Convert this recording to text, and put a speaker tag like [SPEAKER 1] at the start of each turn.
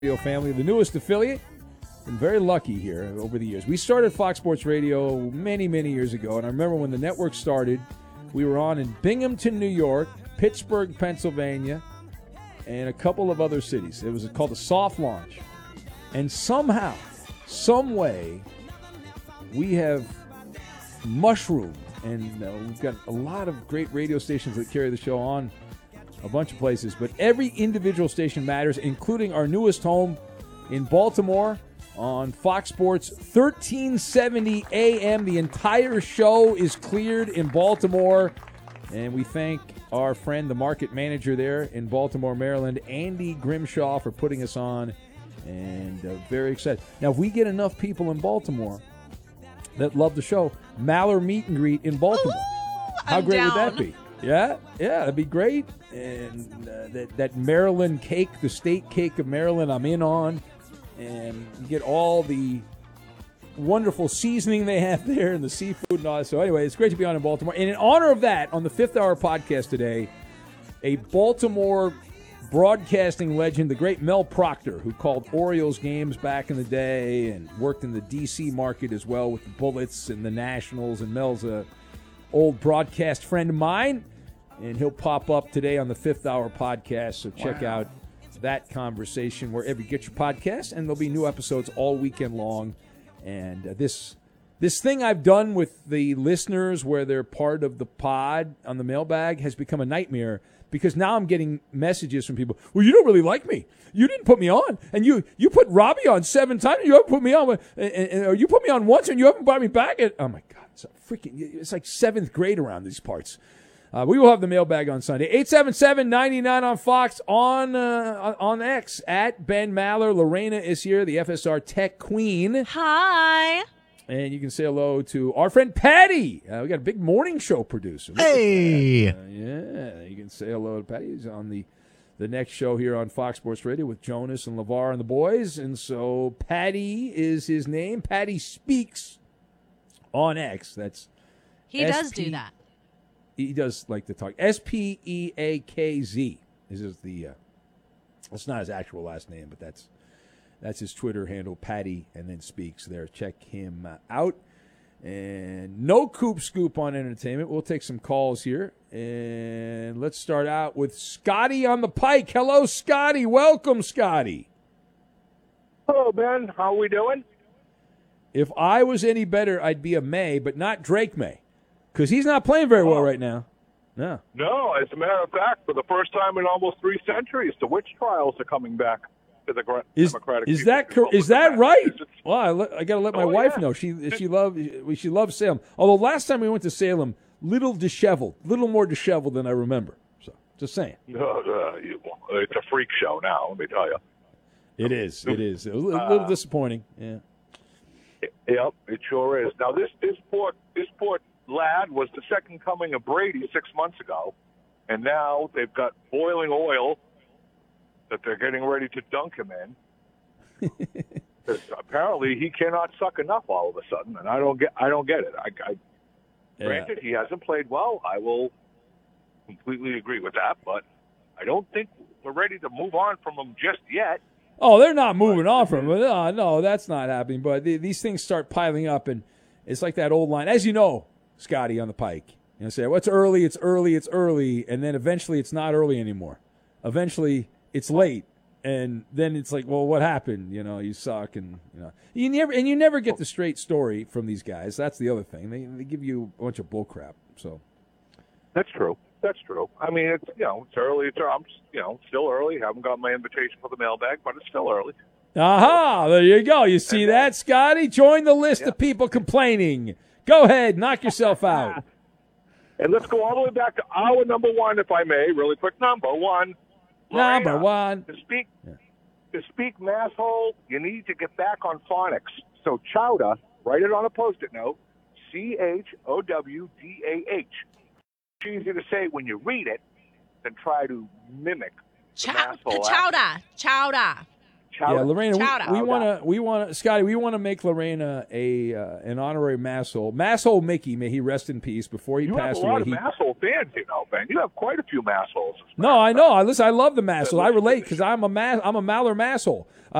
[SPEAKER 1] Radio family, the newest affiliate. Been very lucky here over the years. We started Fox Sports Radio many, many years ago, and I remember when the network started, we were on in Binghamton, New York, Pittsburgh, Pennsylvania, and a couple of other cities. It was called the Soft Launch. And somehow, some way, we have mushroomed, and we've got a lot of great radio stations that carry the show on a bunch of places, but every individual station matters, including our newest home in Baltimore on Fox Sports 1370 AM. The entire show is cleared in Baltimore, and we thank our friend, the market manager there in Baltimore, Maryland, Andy Grimshaw, for putting us on, and very excited. Now, if we get enough people in Baltimore that love the show, Maller Meet and Greet in Baltimore.
[SPEAKER 2] Ooh,
[SPEAKER 1] How great would that
[SPEAKER 2] down.
[SPEAKER 1] be? Yeah, that'd be great. And that Maryland cake, the state cake of Maryland, I'm in on. And you get all the wonderful seasoning they have there and the seafood and all that. So anyway, it's great to be on in Baltimore. And in honor of that, on the Fifth Hour podcast today, a Baltimore broadcasting legend, the great Mel Proctor, who called Orioles games back in the day and worked in the D.C. market as well with the Bullets and the Nationals. And Mel's a old broadcast friend of mine, and he'll pop up today on the Fifth Hour podcast, so check out that conversation wherever you get your podcast, and there'll be new episodes all weekend long. And this thing I've done with the listeners where they're part of the pod on the mailbag has become a nightmare, because now I'm getting messages from people, well, you don't really like me. You didn't put me on. And you put Robbie on 7 times, and you haven't put me on. Or you put me on once, and you haven't brought me back. Oh, my God. It's like 7th grade around these parts. We will have the mailbag on Sunday. 877-99 on Fox, on X, at Ben Maller. Lorena is here, the FSR Tech Queen.
[SPEAKER 2] Hi.
[SPEAKER 1] And you can say hello to our friend Patty. We got a big morning show producer.
[SPEAKER 3] Hey.
[SPEAKER 1] Yeah, you can say hello to Patty. He's on the next show here on Fox Sports Radio with Jonas and LeVar and the boys. And so Patty is his name. Patty Speaks on X. That's
[SPEAKER 2] He does do that.
[SPEAKER 1] He does like to talk. SPEAKZ. This is the. It's not his actual last name, but that's his Twitter handle. Patty and then Speaks there. Check him out. And no Coop Scoop on entertainment. We'll take some calls here, and let's start out with Scotty on the pike. Hello, Scotty. Welcome, Scotty.
[SPEAKER 4] Hello, Ben. How are we doing?
[SPEAKER 1] If I was any better, I'd be a May, but not Drake May, because he's not playing very well right now. No.
[SPEAKER 4] No, as a matter of fact, for the first time in almost 3 centuries, the witch trials are coming back to the Democratic.
[SPEAKER 1] Is that right? Well, I got to let my wife know. She loves Salem. Although last time we went to Salem, little more disheveled than I remember. So just saying.
[SPEAKER 4] It's a freak show now. Let me tell you.
[SPEAKER 1] It is. It is a little disappointing. Yeah.
[SPEAKER 4] Yep, it sure is. Now this poor lad was the second coming of Brady 6 months ago, and now they've got boiling oil that they're getting ready to dunk him in. 'Cause apparently he cannot suck enough all of a sudden, and I don't get it. Granted, he hasn't played well. I will completely agree with that, but I don't think we're ready to move on from him just yet.
[SPEAKER 1] Oh, they're not moving on from him. No, that's not happening. But these things start piling up, and it's like that old line, as you know, Scotty, on the pike. You know, say, well, it's early, and then eventually it's not early anymore. Eventually it's late, and then it's like, well, what happened? You know, you suck, and you never get the straight story from these guys. That's the other thing. They give you a bunch of bull crap. So
[SPEAKER 4] that's true. I mean, it's early. I'm still early. Haven't got my invitation for the mailbag, but it's still early.
[SPEAKER 1] Aha! There you go. You see that, Scotty? Join the list of people complaining. Go ahead, knock yourself out.
[SPEAKER 4] And let's go all the way back to hour number 1, if I may. Really quick, number 1.
[SPEAKER 1] Number 1.
[SPEAKER 4] To speak masshole, you need to get back on phonics. So Chowda, write it on a Post-it note. CHOWDAH. It's easier to say when you read it than try to mimic the masshole.
[SPEAKER 2] Chowda.
[SPEAKER 1] Yeah, Lorena,
[SPEAKER 2] Chowder.
[SPEAKER 1] we want to, Scotty, we want to make Lorena an honorary Masshole. Masshole Mickey, may he rest in peace. Before he passed away,
[SPEAKER 4] you have a lot of Masshole fans, Ben. You have quite a few Massholes.
[SPEAKER 1] No, I know. Listen, I love the Masshole. I relate because I'm a Maller Masshole.